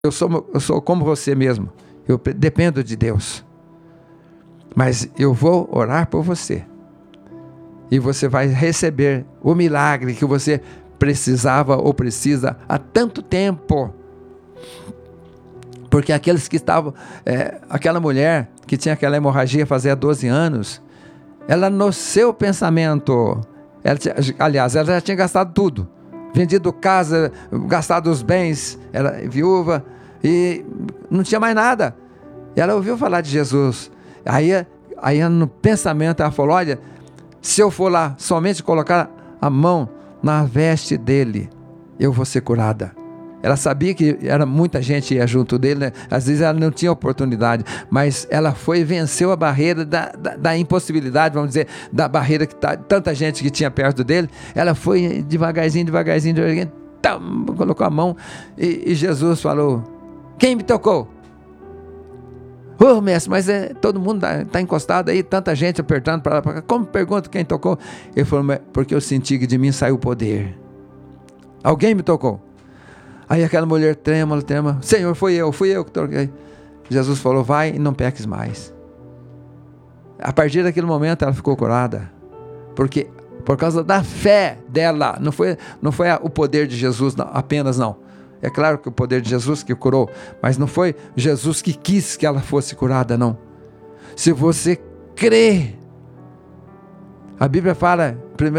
eu sou como você mesmo, eu dependo de Deus, mas eu vou orar por você, e você vai receber o milagre que você precisava ou precisa há tanto tempo. Porque aqueles que estavam, aquela mulher que tinha aquela hemorragia fazia 12 anos, ela no seu pensamento, ela já tinha gastado tudo, vendido casa, gastado os bens, ela viúva, e não tinha mais nada. Ela ouviu falar de Jesus, aí no pensamento ela falou: olha, se eu for lá somente colocar a mão na veste dele, eu vou ser curada. Ela sabia que era muita gente ia junto dele, né? Às vezes ela não tinha oportunidade, mas ela foi e venceu a barreira da impossibilidade, vamos dizer, da barreira que tanta gente que tinha perto dele. Ela foi devagarzinho, colocou a mão, e Jesus falou: quem me tocou? Mestre, mas todo mundo está encostado aí, tanta gente apertando para lá, para cá. Como pergunta quem tocou? Ele falou: porque eu senti que de mim saiu o poder. Alguém me tocou. Aí aquela mulher trêmula, Senhor, fui eu que toquei. Jesus falou: vai e não peques mais. A partir daquele momento ela ficou curada, porque por causa da fé dela, não foi o poder de Jesus apenas, não. É claro que o poder de Jesus que curou, mas não foi Jesus que quis que ela fosse curada, não. Se você crê, a Bíblia fala,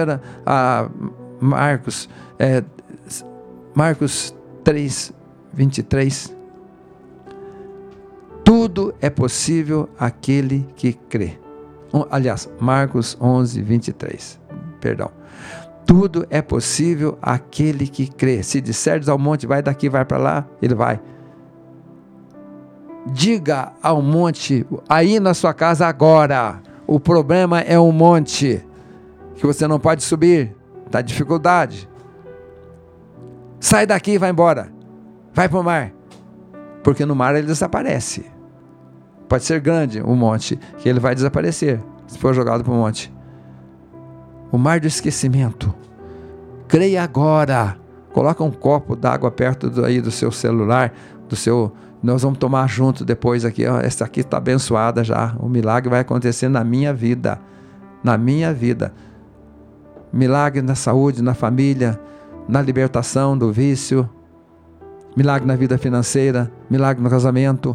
Marcos 3:23, tudo é possível àquele que crê. Marcos 11:23, perdão. Tudo é possível àquele que crê. Se disseres ao monte, vai daqui, vai para lá, ele vai. Diga ao monte, aí na sua casa agora, o problema é um monte, que você não pode subir, está dificuldade. Sai daqui e vai embora, vai para o mar, porque no mar ele desaparece. Pode ser grande o monte, que ele vai desaparecer, se for jogado para o monte. O mar do esquecimento. Creia agora. Coloca um copo d'água perto do seu celular, nós vamos tomar junto depois aqui. Essa aqui está abençoada já. O milagre vai acontecer na minha vida. Na minha vida. Milagre na saúde, na família, na libertação do vício. Milagre na vida financeira. Milagre no casamento.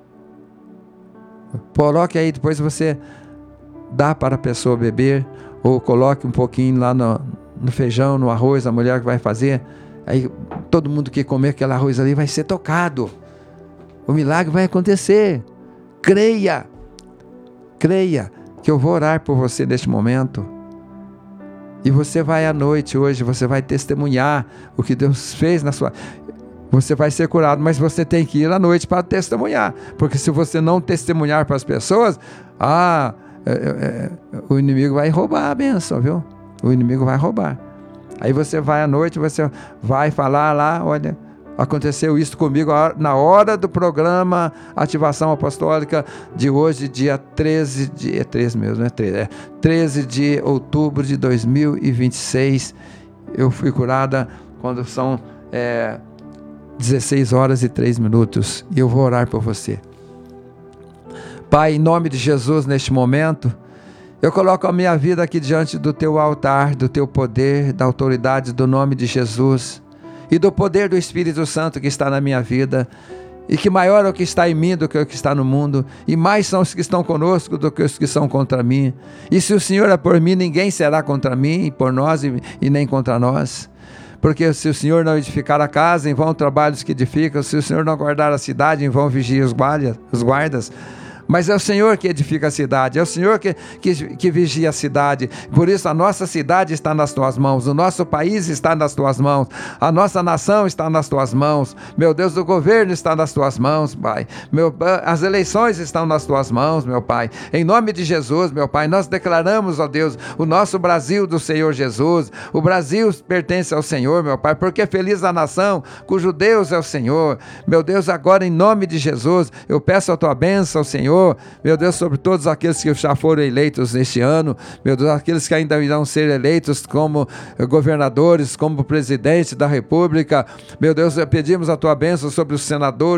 Coloque aí, depois você dá para a pessoa beber, ou coloque um pouquinho lá no feijão, no arroz, a mulher que vai fazer, aí todo mundo que comer aquele arroz ali vai ser tocado, o milagre vai acontecer. Creia que eu vou orar por você neste momento, e você vai à noite hoje, você vai testemunhar o que Deus fez na sua... Você vai ser curado, mas você tem que ir à noite para testemunhar, porque se você não testemunhar para as pessoas, o inimigo vai roubar a bênção, viu? O inimigo vai roubar. Aí você vai à noite, você vai falar lá: olha, aconteceu isso comigo na hora do programa Ativação Apostólica de hoje, dia 13 de outubro de 2026. Eu fui curada quando são 16 horas e 3 minutos. E eu vou orar por você. Pai, em nome de Jesus, neste momento, eu coloco a minha vida aqui diante do teu altar, do teu poder, da autoridade do nome de Jesus e do poder do Espírito Santo que está na minha vida, e que maior é o que está em mim do que o que está no mundo, e mais são os que estão conosco do que os que são contra mim. E se o Senhor é por mim, ninguém será contra mim, e por nós, e nem contra nós. Porque se o Senhor não edificar a casa, em vão trabalhos que edificam. Se o Senhor não guardar a cidade, em vão vigiam os guardas. Mas é o Senhor que edifica a cidade, é o Senhor que vigia a cidade. Por isso a nossa cidade está nas tuas mãos, o nosso país está nas tuas mãos, a nossa nação está nas tuas mãos. Meu Deus, o governo está nas tuas mãos, Pai. As eleições estão nas tuas mãos, meu Pai. Em nome de Jesus, meu Pai, nós declaramos, ó Deus, o nosso Brasil do Senhor Jesus. O Brasil pertence ao Senhor, meu Pai, porque feliz a nação cujo Deus é o Senhor. Meu Deus, agora em nome de Jesus, eu peço a tua bênção, Senhor, Senhor, meu Deus, sobre todos aqueles que já foram eleitos neste ano, meu Deus, aqueles que ainda irão ser eleitos como governadores, como presidente da República, meu Deus, pedimos a tua bênção sobre os senadores,